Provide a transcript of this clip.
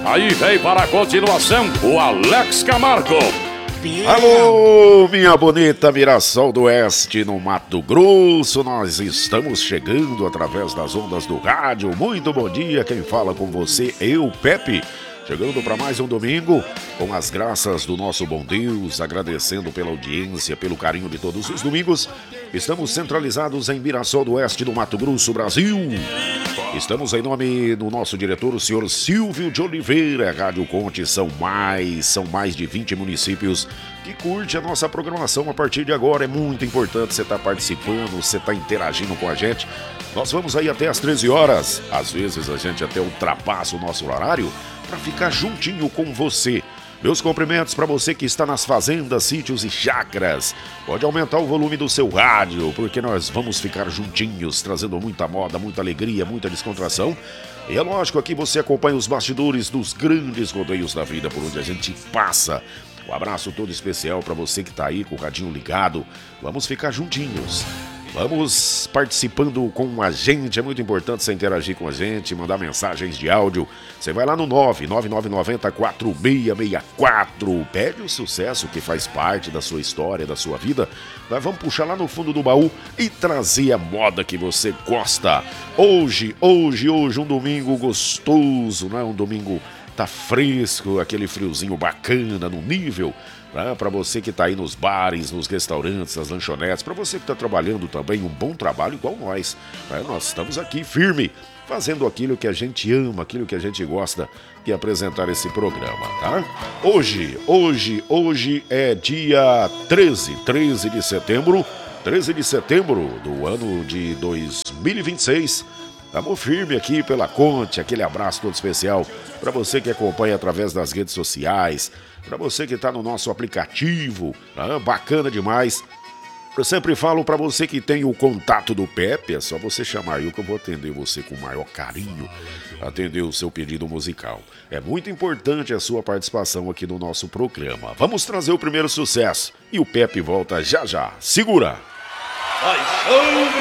Aí vem para a continuação o Alex Camargo. Alô, minha bonita Mirassol do Oeste, no Mato Grosso. Nós estamos chegando através das ondas do rádio. Muito bom dia, quem fala com você, eu, Pepe. Chegando para mais um domingo, com as graças do nosso bom Deus, agradecendo pela audiência, pelo carinho de todos os domingos. Estamos centralizados em Mirassol do Oeste, no Mato Grosso, Brasil. Estamos em nome do nosso diretor, o senhor Silvio de Oliveira. Rádio Conte, são mais de 20 municípios que curte a nossa programação a partir de agora. É muito importante você estar participando, você estar interagindo com a gente. Nós vamos aí até às 13 horas. Às vezes a gente até ultrapassa o nosso horário para ficar juntinho com você. Meus cumprimentos para você que está nas fazendas, sítios e chácaras. Pode aumentar o volume do seu rádio, porque nós vamos ficar juntinhos, trazendo muita moda, muita alegria, muita descontração. E é lógico, aqui você acompanha os bastidores dos grandes rodeios da vida por onde a gente passa. Um abraço todo especial para você que está aí com o radinho ligado. Vamos ficar juntinhos. Vamos participando com a gente, é muito importante você interagir com a gente, mandar mensagens de áudio. Você vai lá no 99990-4664, pede o sucesso que faz parte da sua história, da sua vida. Nós vamos puxar lá no fundo do baú e trazer a moda que você gosta. Hoje, um domingo gostoso, não é? Um domingo tá fresco, aquele friozinho bacana no nível. Para você que está aí nos bares, nos restaurantes, nas lanchonetes, para você que está trabalhando também, um bom trabalho igual nós. Nós estamos aqui firme, fazendo aquilo que a gente ama, aquilo que a gente gosta de apresentar esse programa, tá? Hoje é dia 13 de setembro do ano de 2026. Estamos firme aqui pela Conte, aquele abraço todo especial para você que acompanha através das redes sociais, para você que está no nosso aplicativo, bacana demais. Eu sempre falo para você que tem o contato do Pepe, é só você chamar eu que eu vou atender você com o maior carinho, atender o seu pedido musical. É muito importante a sua participação aqui no nosso programa. Vamos trazer o primeiro sucesso e o Pepe volta já já. Segura!